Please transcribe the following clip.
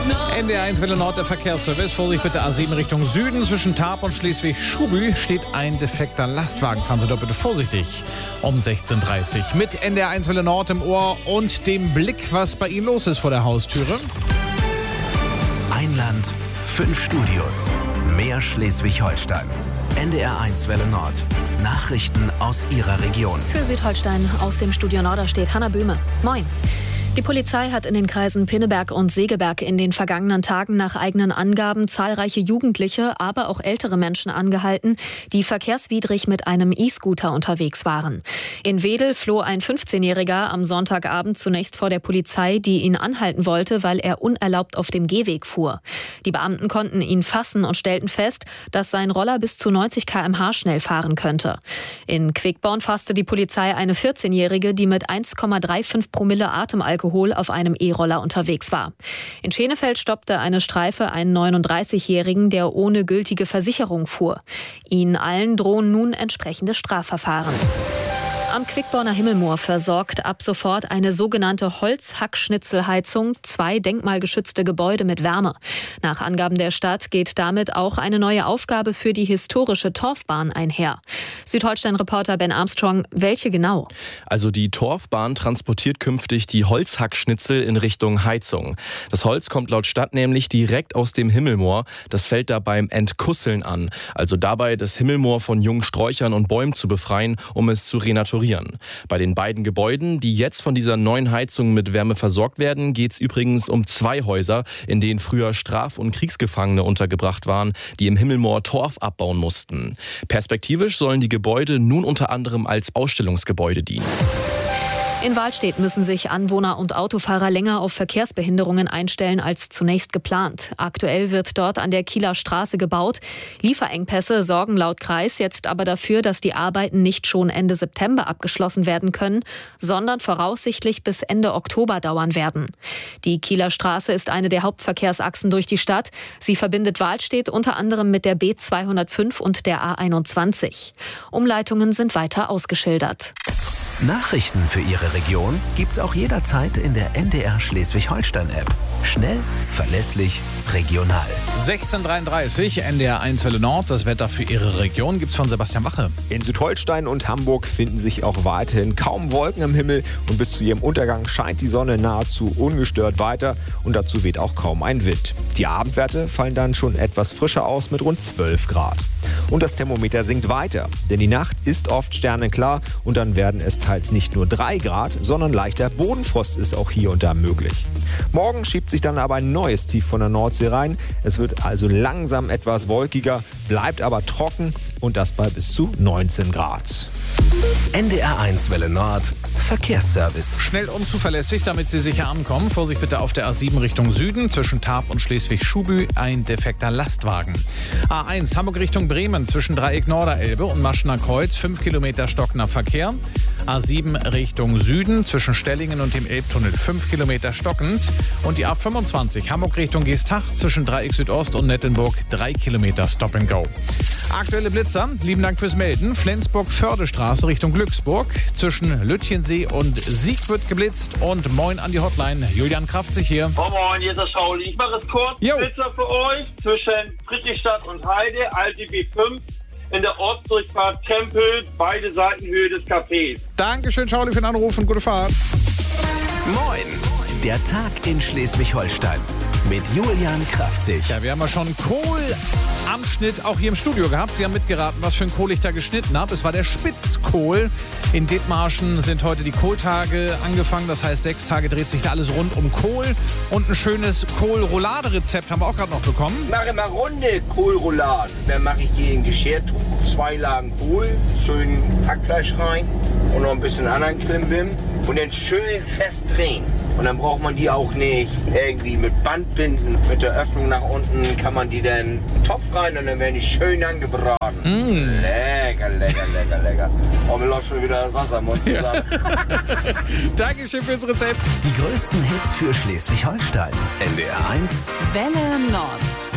NDR1 Welle Nord, der Verkehrsservice. Vorsicht bitte A7 Richtung Süden. Zwischen Tarp und Schleswig-Schubü steht ein defekter Lastwagen. Fahren Sie doch bitte vorsichtig um 16:30 Uhr. Mit NDR1 Welle Nord im Ohr und dem Blick, was bei Ihnen los ist vor der Haustüre. Ein Land, 5 Studios, mehr Schleswig-Holstein. NDR1 Welle Nord. Nachrichten aus Ihrer Region. Für Südholstein aus dem Studio Norder steht Hanna Böhme. Moin. Die Polizei hat in den Kreisen Pinneberg und Segeberg in den vergangenen Tagen nach eigenen Angaben zahlreiche Jugendliche, aber auch ältere Menschen angehalten, die verkehrswidrig mit einem E-Scooter unterwegs waren. In Wedel floh ein 15-Jähriger am Sonntagabend zunächst vor der Polizei, die ihn anhalten wollte, weil er unerlaubt auf dem Gehweg fuhr. Die Beamten konnten ihn fassen und stellten fest, dass sein Roller bis zu 90 km/h schnell fahren könnte. In Quickborn fasste die Polizei eine 14-Jährige, die mit 1,35 Promille Atemalkohol auf einem E-Roller unterwegs war. In Schenefeld stoppte eine Streife einen 39-Jährigen, der ohne gültige Versicherung fuhr. Ihnen allen drohen nun entsprechende Strafverfahren. Am Quickborner Himmelmoor versorgt ab sofort eine sogenannte Holzhackschnitzelheizung 2 denkmalgeschützte Gebäude mit Wärme. Nach Angaben der Stadt geht damit auch eine neue Aufgabe für die historische Torfbahn einher. Südholstein-Reporter Ben Armstrong, welche genau? Also die Torfbahn transportiert künftig die Holzhackschnitzel in Richtung Heizung. Das Holz kommt laut Stadt nämlich direkt aus dem Himmelmoor. Das fällt da beim Entkusseln an, also dabei, das Himmelmoor von jungen Sträuchern und Bäumen zu befreien, um es zu renaturieren. Bei den beiden Gebäuden, die jetzt von dieser neuen Heizung mit Wärme versorgt werden, geht es übrigens um 2 Häuser, in denen früher Straf- und Kriegsgefangene untergebracht waren, die im Himmelmoor Torf abbauen mussten. Perspektivisch sollen die Gebäude nun unter anderem als Ausstellungsgebäude dienen. In Wahlstedt müssen sich Anwohner und Autofahrer länger auf Verkehrsbehinderungen einstellen als zunächst geplant. Aktuell wird dort an der Kieler Straße gebaut. Lieferengpässe sorgen laut Kreis jetzt aber dafür, dass die Arbeiten nicht schon Ende September abgeschlossen werden können, sondern voraussichtlich bis Ende Oktober dauern werden. Die Kieler Straße ist eine der Hauptverkehrsachsen durch die Stadt. Sie verbindet Wahlstedt unter anderem mit der B205 und der A21. Umleitungen sind weiter ausgeschildert. Nachrichten für Ihre Region gibt's auch jederzeit in der NDR Schleswig-Holstein-App. Schnell, verlässlich, regional. 16:33 NDR1 Welle Nord. Das Wetter für Ihre Region gibt's von Sebastian Wache. In Südholstein und Hamburg finden sich auch weiterhin kaum Wolken am Himmel und bis zu ihrem Untergang scheint die Sonne nahezu ungestört weiter und dazu weht auch kaum ein Wind. Die Abendwerte fallen dann schon etwas frischer aus mit rund 12 Grad. Und das Thermometer sinkt weiter, denn die Nacht ist oft sternenklar und dann werden es teils nicht nur 3 Grad, sondern leichter Bodenfrost ist auch hier und da möglich. Morgen schiebt sich dann aber ein neues Tief von der Nordsee rein. Es wird also langsam etwas wolkiger, bleibt aber trocken und das bei bis zu 19 Grad. NDR1 Welle Nord, Verkehrsservice. Schnell und zuverlässig, damit Sie sicher ankommen. Vorsicht bitte auf der A7 Richtung Süden. Zwischen Tarp und Schleswig-Schubü ein defekter Lastwagen. A1 Hamburg Richtung Bremen zwischen Dreieck Norderelbe und Maschener Kreuz 5 Kilometer stockender Verkehr. A7 Richtung Süden zwischen Stellingen und dem Elbtunnel 5 Kilometer stockend. Und die A25 Hamburg Richtung Geestach zwischen Dreieck Südost und Nettenburg 3 Kilometer Stop and Go. Aktuelle Blitzer, lieben Dank fürs Melden. Flensburg-Fördestraße Richtung Glücksburg. Zwischen Lütchensee und Sieg wird geblitzt. Und moin an die Hotline. Julian Kraftzig hier. Moin, hier ist der Schauli. Ich mache es kurz. Jo. Blitzer für euch zwischen Friedrichstadt und Heide, alte B5. In der Ortsdurchfahrt Tempel, beide Seiten Höhe des Cafés. Dankeschön, Schauli, für den Anruf und gute Fahrt. Moin, der Tag in Schleswig-Holstein mit Julian Kraftzig. Ja, wir haben ja schon Kohl am Schnitt auch hier im Studio gehabt. Sie haben mitgeraten, was für ein Kohl ich da geschnitten habe. Es war der Spitzkohl. In Dithmarschen sind heute die Kohltage angefangen. Das heißt, 6 Tage dreht sich da alles rund um Kohl. Und ein schönes Kohlroulade-Rezept haben wir auch gerade noch bekommen. Ich mache immer runde Kohlrouladen. Dann mache ich die in Geschirrtuch, 2 Lagen Kohl, schön Hackfleisch rein und noch ein bisschen anderen Klimbim und dann schön fest drehen. Und dann braucht man die auch nicht irgendwie mit Band binden. Mit der Öffnung nach unten kann man die dann in den Topf rein und dann werden die schön angebraten. Lecker, lecker, lecker, lecker. Oh, mir läuft schon wieder das Wasser im Mund zusammen. Dankeschön fürs Rezept. Die größten Hits für Schleswig-Holstein. NDR1 Welle Nord.